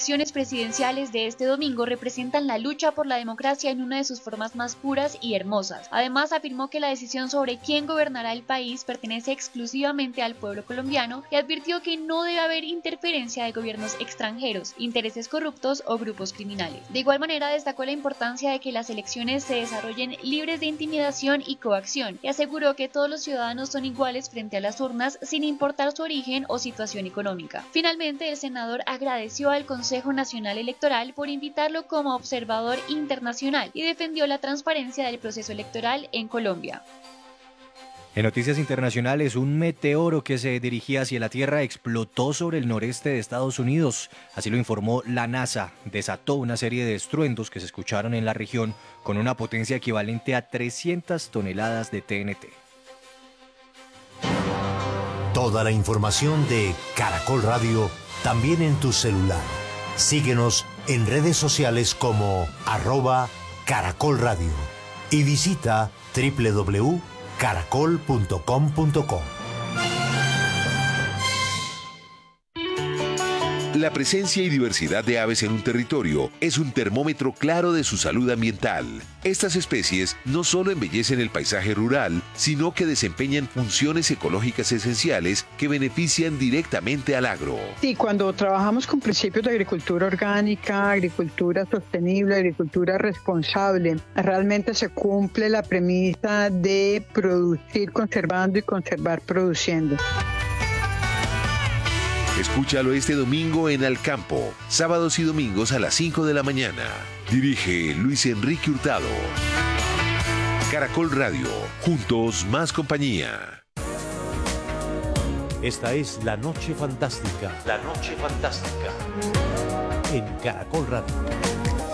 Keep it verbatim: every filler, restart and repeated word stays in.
elecciones presidenciales de este domingo representan la lucha por la democracia en una de sus formas más puras y hermosas. Además, afirmó que la decisión sobre quién gobernará el país pertenece exclusivamente al pueblo colombiano y advirtió que no debe haber interferencia de gobiernos extranjeros, intereses corruptos o grupos criminales. De igual manera, destacó la importancia de que las elecciones se desarrollen libres de intimidación y coacción y aseguró que todos los ciudadanos son iguales frente a las urnas sin importar su origen o situación económica. Finalmente, el senador agradeció al Consejo Nacional Electoral por invitarlo como observador internacional y defendió la transparencia del proceso electoral en Colombia. En noticias internacionales, un meteoro que se dirigía hacia la Tierra explotó sobre el noreste de Estados Unidos. Así lo informó la NASA. Desató una serie de estruendos que se escucharon en la región con una potencia equivalente a trescientas toneladas de T N T. Toda la información de Caracol Radio también en tu celular. Síguenos en redes sociales como arroba Caracol Radio y visita doble u doble u doble u punto caracol punto com punto co. La presencia y diversidad de aves en un territorio es un termómetro claro de su salud ambiental. Estas especies no solo embellecen el paisaje rural, sino que desempeñan funciones ecológicas esenciales que benefician directamente al agro. Sí, cuando trabajamos con principios de agricultura orgánica, agricultura sostenible, agricultura responsable, realmente se cumple la premisa de producir conservando y conservar produciendo. Escúchalo este domingo en Al Campo, sábados y domingos a las cinco de la mañana. Dirige Luis Enrique Hurtado. Caracol Radio, juntos más compañía. Esta es La Noche Fantástica. La Noche Fantástica. En Caracol Radio.